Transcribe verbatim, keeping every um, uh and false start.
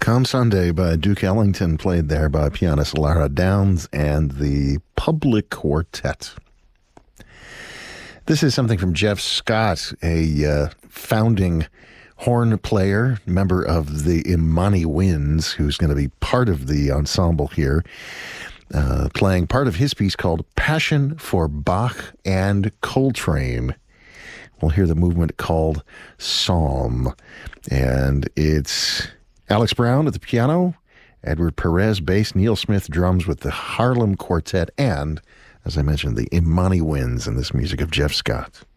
Come Sunday by Duke Ellington, played there by pianist Lara Downs and the Public Quartet. This is something from Jeff Scott, a uh, founding horn player, member of the Imani Winds, who's going to be part of the ensemble here, uh, playing part of his piece called Passion for Bach and Coltrane. We'll hear the movement called Psalm, and it's Alex Brown at the piano, Edward Perez bass, Neil Smith drums with the Harlem Quartet, and, as I mentioned, the Imani Winds in this music of Jeff Scott.